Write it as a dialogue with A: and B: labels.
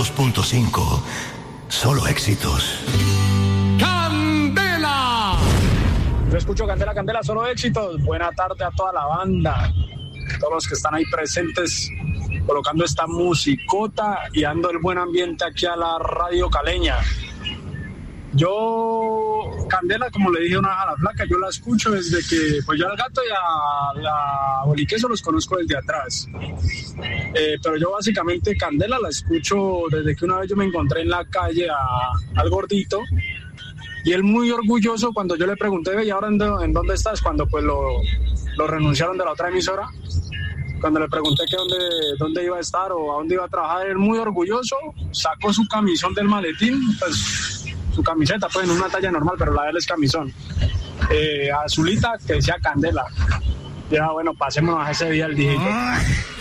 A: 102.5. Solo éxitos.
B: ¡Candela!
C: Yo escucho Candela, Candela, solo éxitos. Buena tarde a toda la banda, todos los que están ahí presentes, colocando esta musicota y dando el buen ambiente aquí a la radio caleña. Yo, Candela, como le dije una vez a la flaca, yo la escucho desde que, pues yo al Gato y a la Boliqueso los conozco desde atrás. Pero yo básicamente Candela la escucho desde que una vez yo me encontré en la calle al Gordito, y él muy orgulloso cuando yo le pregunté, ¿y ahora en dónde estás? Cuando pues lo renunciaron de la otra emisora. Cuando le pregunté que dónde iba a estar o a dónde iba a trabajar, él muy orgulloso sacó su camisón del maletín, pues su camiseta, pues en una talla normal, pero la de él es camisón, azulita, que decía Candela. Ya, bueno, pasémonos a ese día el DJ.